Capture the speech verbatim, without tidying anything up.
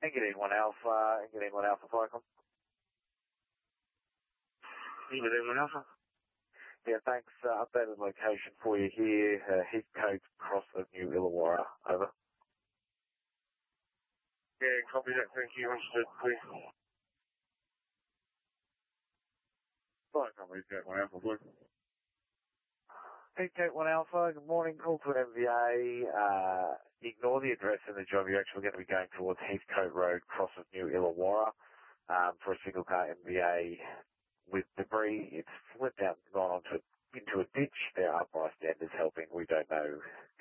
Engadine one Alpha, Engadine one Alpha Falcon. Engadine one Alpha. Yeah, thanks. Uh, updated location for you here. Uh, Heathcote, cross of New Illawarra. Over. Yeah, copy that. Thank you. Understood. Clear. Flight company, Heathcote one Alpha, please. Heathcote one Alpha, good morning. Call to an M V A. Uh, ignore the address in the job. You're actually going to be going towards Heathcote Road, cross of New Illawarra, um, for a single car M V A with debris. It's flipped out and gone onto into a ditch. There are bystanders helping. We don't know